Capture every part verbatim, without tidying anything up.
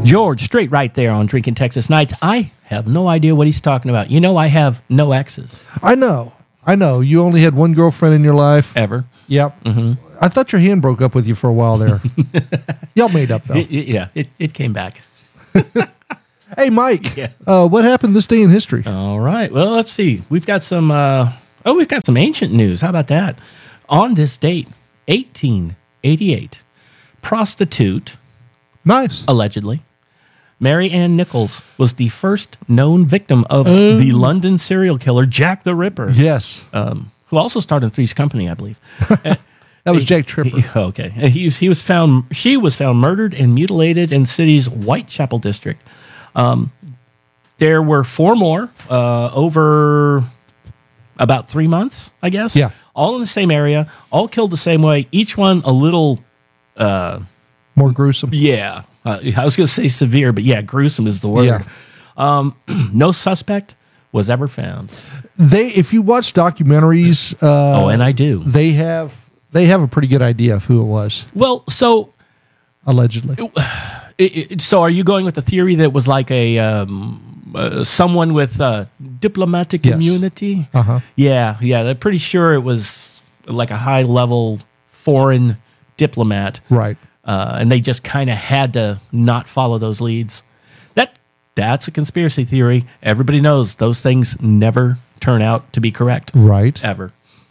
George, straight right there on Drinking Texas Nights. I have no idea what he's talking about. You know, I have no exes. I know. I know. You only had one girlfriend in your life. Ever. Yep. Mm-hmm. I thought your hand broke up with you for a while there. Y'all made up, though. It, it, yeah, it, it came back. Hey, Mike, Yes. uh, what happened this day in history? All right. Well, let's see. We've got some, uh, oh, we've got some ancient news. How about that? On this date, eighteen eighty-eight, prostitute, Nice. allegedly, Mary Ann Nichols was the first known victim of the London serial killer Jack the Ripper, Yes. um, who also starred in Three's Company, I believe. That was Jack Tripper. He- okay. He, he was found, she was found murdered and mutilated in the city's Whitechapel district. Um, there were four more uh, over about three months, I guess. Yeah. All in the same area, all killed the same way. Each one a little, More gruesome. yeah. Uh, I was going to say severe, but yeah, gruesome is the word. Yeah. Um, no suspect was ever found. They, if you watch documentaries, uh, Oh, and I do. they have they have a pretty good idea of who it was, Well, so allegedly. It, it, so are you going with the theory that it was like a um, uh, someone with uh, diplomatic Yes. immunity? Uh-huh. Yeah, yeah. They're pretty sure it was like a high level foreign diplomat, Right. uh, and they just kind of had to not follow those leads. That that's a conspiracy theory. Everybody knows those things never turn out to be correct. Right. Ever.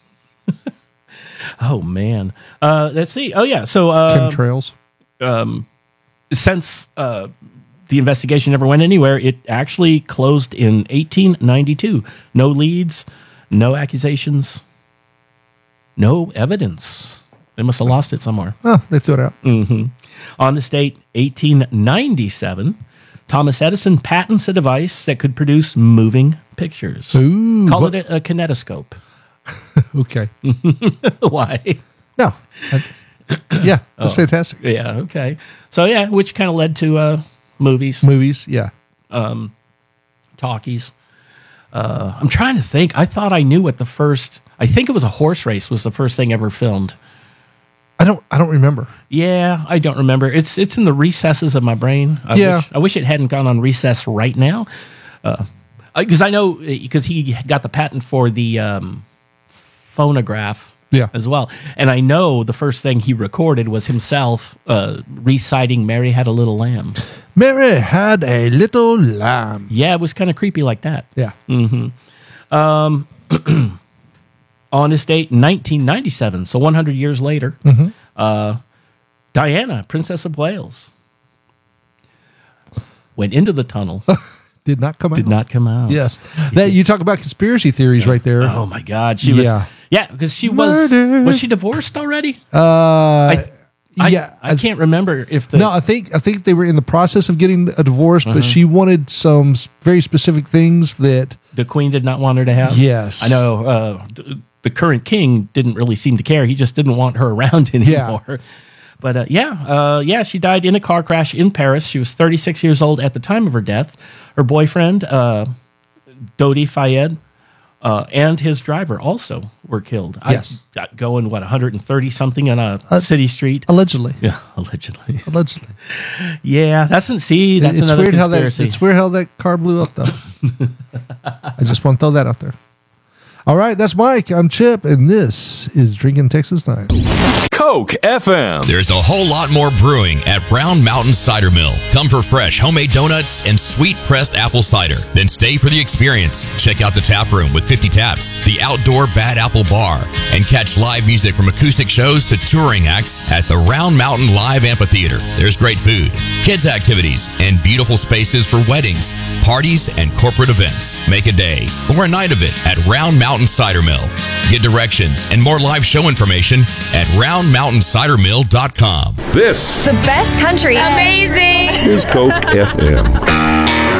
Oh man. Uh, let's see. Oh yeah. So uh, Chemtrails. since uh, the investigation never went anywhere, it actually closed in eighteen ninety-two. No leads, no accusations, no evidence. They must have lost it somewhere. Oh, they threw it out. On this date, eighteen ninety-seven, Thomas Edison patents a device that could produce moving pictures. Ooh, Call what- it a, a kinetoscope. Okay. Why? No. I- yeah, that's Oh. fantastic. Yeah, okay. So, yeah, which kind of led to uh, movies. Movies, yeah. talkies. Uh, I'm trying to think. I thought I knew what the first. I think it was a horse race was the first thing ever filmed. I don't. I don't remember. Yeah, I don't remember. It's it's in the recesses of my brain. I Yeah. wish, I wish it hadn't gone on recess right now, because I know because he got the patent for the um, phonograph. Yeah. As well, and I know the first thing he recorded was himself uh, reciting "Mary Had a Little Lamb." Mary had a little lamb. Yeah, it was kind of creepy like that. Yeah. On this date, nineteen ninety-seven, so one hundred years later, Mm-hmm. uh, Diana, Princess of Wales, went into the tunnel, Did not come out. did not come out. Yes. That you talk about conspiracy theories right there. Oh my God, she was. Yeah. Yeah, because she was. Murder. Was she divorced already? Uh, I, I, yeah. I can't remember if the. No, I think I think they were in the process of getting a divorce, Uh-huh. but she wanted some s- very specific things that. the Queen did not want her to have. Yes. I know. Uh, d- the current king didn't really seem to care. He just didn't want her around anymore. But uh, yeah, uh, yeah, she died in a car crash in Paris. She was thirty-six years old at the time of her death. Her boyfriend, uh, Dodi Fayed, uh, and his driver also were killed. Yes. I got going, what, one hundred thirty something on a city street? Allegedly. Yeah, allegedly. Allegedly. Yeah, that's an, see, that's it's another weird how that conspiracy. it's weird how that car blew up though. I just want to throw that out there. All right, that's Mike. I'm Chip, and this is Drinking Texas Night. Coke F M. There's a whole lot more brewing at Round Mountain Cider Mill. Come for fresh homemade donuts and sweet pressed apple cider. Then stay for the experience. Check out the tap room with fifty taps, the outdoor Bad Apple Bar, and catch live music from acoustic shows to touring acts at the Round Mountain Live Amphitheater. There's great food, kids activities, and beautiful spaces for weddings, parties, and corporate events. Make a day or a night of it at Round Mountain Cider Mill. Get directions and more live show information at round mountain cider mill dot com. This The best country. Amazing. is Coke F M.